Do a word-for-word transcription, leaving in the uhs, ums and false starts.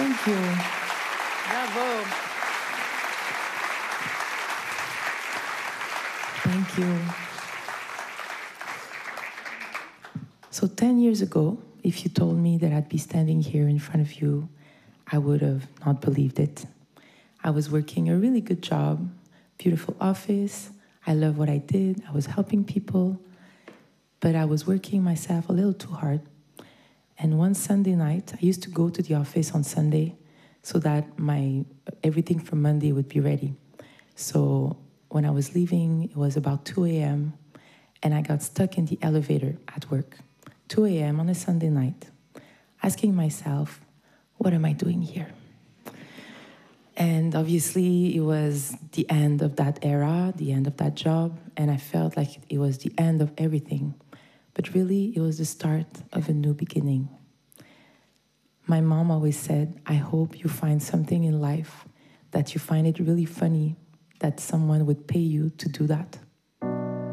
Thank you. Bravo. Thank you. So ten years ago, if you told me that I'd be standing here in front of you, I would have not believed it. I was working a really good job, beautiful office. I love what I did. I was helping people, but I was working myself a little too hard. And one Sunday night, I used to go to the office on Sunday so that my everything for Monday would be ready. So when I was leaving, it was about two a.m., and I got stuck in the elevator at work, two a.m. on a Sunday night, asking myself, what am I doing here? And obviously, it was the end of that era, the end of that job, and I felt like it was the end of everything. But really, it was the start of a new beginning. My mom always said, I hope you find something in life that you find it really funny that someone would pay you to do that.